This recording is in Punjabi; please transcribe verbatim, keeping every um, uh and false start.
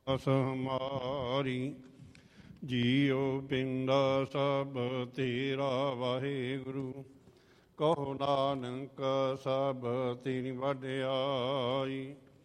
ਅਸ ਹਮਾਰੀ। ਜੀਉ ਪਿੰਡਾ ਸਭ ਤੇਰਾ ਵਾਹਿਗੁਰੂ, ਕਹੋ ਨਾਨਕ ਸਭ ਤੇਰੀ ਵਡਿਆਈ।